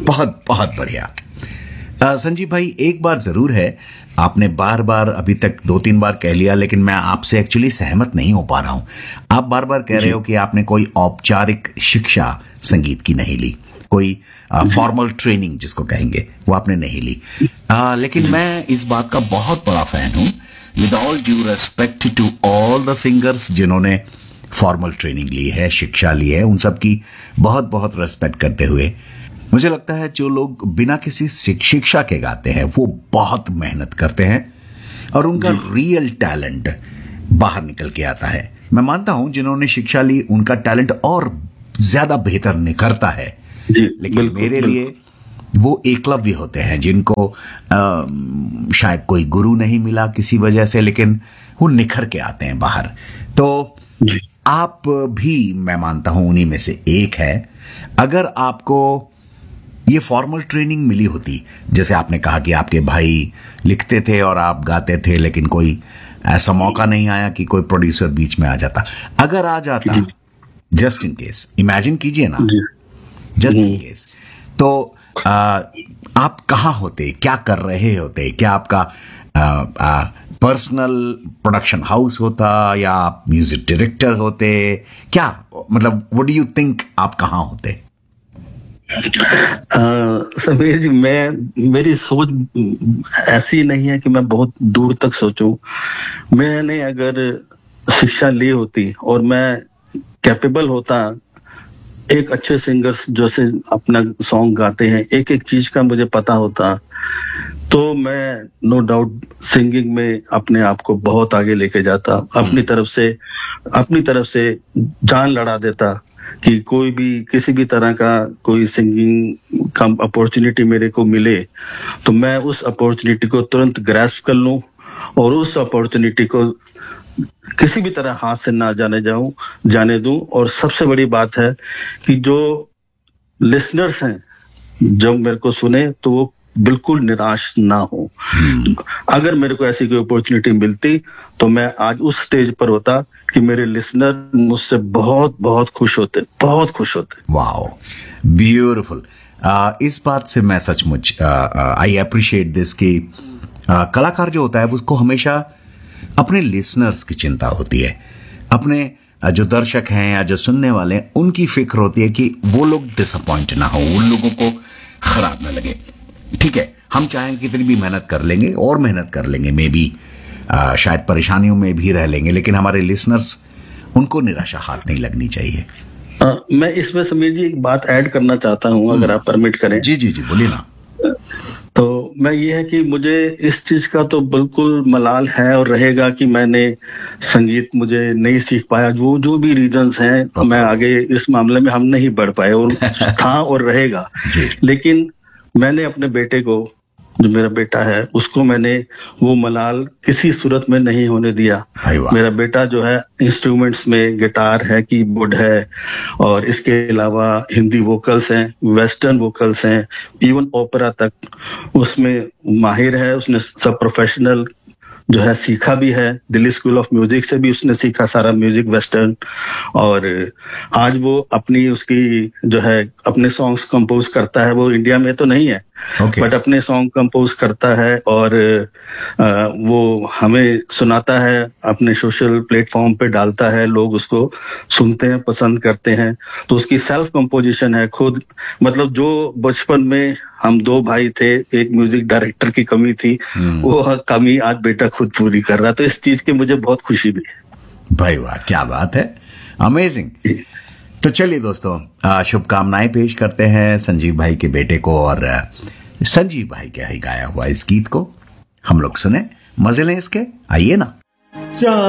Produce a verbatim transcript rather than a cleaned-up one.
बहुत बहुत बढ़िया। अ, संजीव भाई, एक बार जरूर है, आपने बार बार अभी तक दो तीन बार कह लिया, लेकिन मैं आपसे एक्चुअली सहमत नहीं हो पा रहा हूं। आप बार बार कह रहे हो कि आपने कोई औपचारिक शिक्षा संगीत की नहीं ली, कोई फॉर्मल ट्रेनिंग जिसको कहेंगे वो आपने नहीं ली। आ, लेकिन मैं इस बात का बहुत बड़ा फैन हूं, with all due respect to all the singers जिन्होंने फॉर्मल ट्रेनिंग ली है, शिक्षा ली है, उन सब की बहुत बहुत रेस्पेक्ट करते हुए मुझे लगता है जो लोग बिना किसी शिक्षा के गाते हैं वो बहुत मेहनत करते हैं और उनका रियल टैलेंट बाहर निकल के आता है। मैं मानता हूं जिन्होंने शिक्षा ली उनका टैलेंट और ज्यादा बेहतर निखरता है, लेकिन मेरे लिए वो एकलव्य होते हैं जिनको आ, शायद कोई गुरु नहीं मिला किसी वजह से, लेकिन वो निखर के आते हैं बाहर। तो आप भी, मैं मानता हूं, उन्हीं में से एक है। अगर आपको ये फॉर्मल ट्रेनिंग मिली होती, जैसे आपने कहा कि आपके भाई लिखते थे और आप गाते थे, लेकिन कोई ऐसा मौका नहीं आया कि कोई प्रोड्यूसर बीच में आ जाता, अगर आ जाता, जस्ट इन केस, इमेजिन कीजिए ना, जस्ट इन केस, तो आ, आप कहाँ होते, क्या कर रहे होते? क्या आपका पर्सनल प्रोडक्शन हाउस होता या आप म्यूजिक डायरेक्टर होते? क्या मतलब, व्हाट डू यू थिंक, आप कहाँ होते? समीर जी, मैं मेरी सोच ऐसी नहीं है कि मैं बहुत दूर तक सोचूं। मैंने अगर शिक्षा ली होती और मैं कैपेबल होता, एक अच्छे सिंगर्स जो से अपना सॉन्ग गाते हैं, एक एक चीज का मुझे पता होता, तो मैं नो डाउट सिंगिंग में अपने आप को बहुत आगे लेके जाता। अपनी तरफ से अपनी तरफ से जान लड़ा देता कि कोई भी किसी भी तरह का कोई सिंगिंग का अपॉर्चुनिटी मेरे को मिले तो मैं उस अपॉर्चुनिटी को तुरंत ग्रैस्प कर लूं और उस अपॉर्चुनिटी को किसी भी तरह हाथ से ना जाने जाऊं जाने दूं। और सबसे बड़ी बात है कि जो लिसनर्स हैं जब मेरे को सुने तो वो बिल्कुल निराश ना हो। अगर मेरे को ऐसी कोई अपॉर्चुनिटी मिलती तो मैं आज उस स्टेज पर होता कि मेरे लिसनर मुझसे बहुत बहुत खुश होते, बहुत खुश होते। Wow, beautiful. इस बात से मैं सचमुच आई अप्रिशिएट दिस कि uh, कलाकार जो होता है उसको हमेशा अपने लिसनर्स की चिंता होती है, अपने uh, जो दर्शक हैं या जो सुनने वाले हैं उनकी फिक्र होती है कि वो लोग डिसअपॉइंट ना हो, उन लोगों को खराब ना लगे। ठीक है, हम चाहें कितनी भी मेहनत कर लेंगे और मेहनत कर लेंगे, मे बी आ, शायद परेशानियों में भी रह लेंगे, लेकिन हमारे लिसनर्स, उनको निराशा हाथ नहीं लगनी चाहिए। आ, मैं इसमें समीर जी एक बात ऐड करना चाहता हूं, अगर आप परमिट करें। जी जी जी, बोलिए ना। तो मैं ये है कि मुझे इस चीज का तो बिल्कुल मलाल है और रहेगा कि मैंने संगीत मुझे नहीं सीख पाया, जो जो भी रीजंस हैं, तो मैं आगे इस मामले में हम नहीं बढ़ पाए और था और रहेगा। लेकिन मैंने अपने बेटे को, जो मेरा बेटा है, उसको मैंने वो मलाल किसी सूरत में नहीं होने दिया। मेरा बेटा जो है इंस्ट्रूमेंट्स में गिटार है, कीबोर्ड है और इसके अलावा हिंदी वोकल्स हैं, वेस्टर्न वोकल्स हैं, इवन ओपेरा तक उसमें माहिर है। उसने सब प्रोफेशनल जो है सीखा भी है, दिल्ली स्कूल ऑफ म्यूजिक से भी उसने सीखा सारा म्यूजिक वेस्टर्न। और आज वो अपनी उसकी जो है अपने सॉन्ग्स कंपोज करता है। वो इंडिया में तो नहीं है, okay. बट अपने सॉन्ग कंपोज करता है और आ, वो हमें सुनाता है, अपने सोशल प्लेटफॉर्म पे डालता है, लोग उसको सुनते हैं, पसंद करते हैं। तो उसकी सेल्फ कंपोजिशन है खुद। मतलब जो बचपन में हम दो भाई थे, एक म्यूजिक डायरेक्टर की कमी थी, hmm. वो कमी आज बेटा खुद पूरी कर रहा है। तो इस चीज की मुझे बहुत खुशी भी है। भाई वाह, क्या बात है, अमेजिंग। तो चलिए दोस्तों, शुभकामनाएं पेश करते हैं संजीव भाई के बेटे को, और संजीव भाई का ही गाया हुआ इस गीत को हम लोग सुने, मजे लें इसके। आइए ना।